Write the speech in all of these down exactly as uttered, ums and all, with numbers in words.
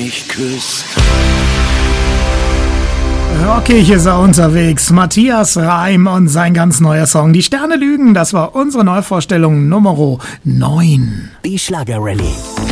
mich küsst. Rockig ist er unterwegs. Matthias Reim und sein ganz neuer Song Die Sterne lügen. Das war unsere Neuvorstellung Nummer neun. Die Schlagerrallye.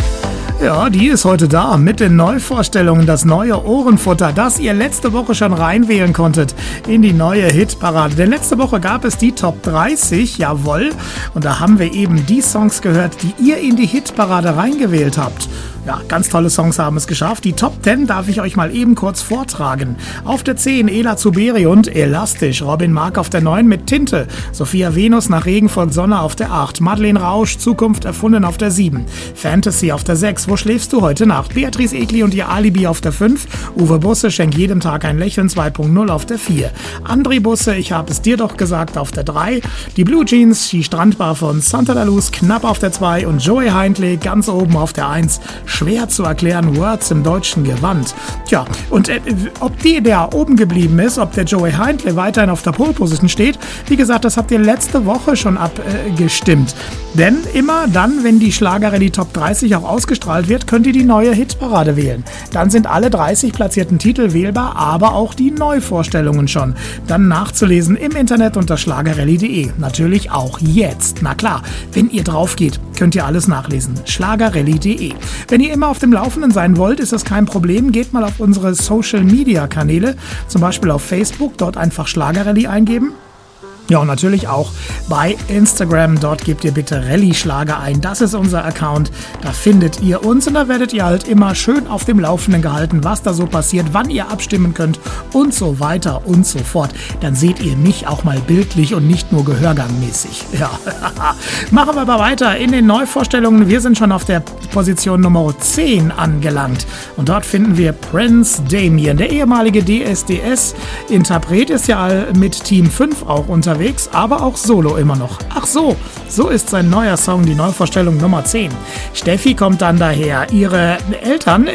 Ja, die ist heute da mit den Neuvorstellungen, das neue Ohrenfutter, das ihr letzte Woche schon reinwählen konntet in die neue Hitparade. Denn letzte Woche gab es die Top dreißig, jawohl. Und da haben wir eben die Songs gehört, die ihr in die Hitparade reingewählt habt. Ja, ganz tolle Songs haben es geschafft. Die Top zehn darf ich euch mal eben kurz vortragen. Auf der zehn Ela Zuberi und Elastisch. Robin Mark auf der neun mit Tinte. Sophia Venus nach Regen folgt Sonne auf der acht. Madeleine Rausch, Zukunft erfunden auf der sieben. Fantasy auf der sechs. Wo schläfst du heute Nacht? Beatrice Egli und ihr Alibi auf der fünf. Uwe Busse, Schenk jedem Tag ein Lächeln zwei Punkt null auf der vier. André Busse, Ich hab es dir doch gesagt auf der drei. Die Blue Jeans, die Strandbar von Santa La Luz knapp auf der zwei. Und Joey Heintle ganz oben auf der eins. Schwer zu erklären, Words im deutschen Gewand. Tja, und äh, ob die, der oben geblieben ist, ob der Joey Heintle weiterhin auf der Pole Position steht, wie gesagt, das habt ihr letzte Woche schon abgestimmt. Äh, Denn immer dann, wenn die Schlagerrallye Top dreißig auch ausgestrahlt wird, könnt ihr die neue Hitparade wählen. Dann sind alle dreißig platzierten Titel wählbar, aber auch die Neuvorstellungen schon. Dann nachzulesen im Internet unter schlagerrallye punkt de. Natürlich auch jetzt. Na klar, wenn ihr drauf geht, könnt ihr alles nachlesen. schlagerrallye punkt de. Wenn ihr immer auf dem Laufenden sein wollt, ist das kein Problem. Geht mal auf unsere Social-Media-Kanäle, zum Beispiel auf Facebook, dort einfach Schlagerrallye eingeben. Ja, und natürlich auch bei Instagram. Dort gebt ihr bitte Rallye Schlager ein. Das ist unser Account. Da findet ihr uns und da werdet ihr halt immer schön auf dem Laufenden gehalten, was da so passiert, wann ihr abstimmen könnt und so weiter und so fort. Dann seht ihr mich auch mal bildlich und nicht nur gehörgangmäßig. Ja, machen wir aber weiter in den Neuvorstellungen. Wir sind schon auf der Position Nummer zehn angelangt. Und dort finden wir Prince Damien. Der ehemalige D S D S-Interpret ist ja mit Team fünf auch unterwegs. Aber auch solo immer noch. Ach so, so ist sein neuer Song, die Neuvorstellung Nummer zehn. Steffi kommt dann daher. Ihre Eltern,